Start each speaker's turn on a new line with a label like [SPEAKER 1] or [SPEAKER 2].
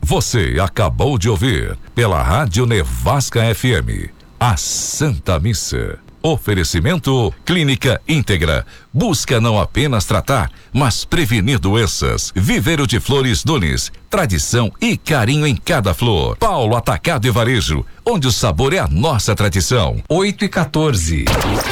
[SPEAKER 1] Você acabou de ouvir pela Rádio Nevasca FM, a Santa Missa. Oferecimento Clínica Íntegra. Busca não apenas tratar, mas prevenir doenças. Viveiro de Flores Nunes. Tradição e carinho em cada flor. Paulo Atacado e Varejo, onde o sabor é a nossa tradição.
[SPEAKER 2] 8:14.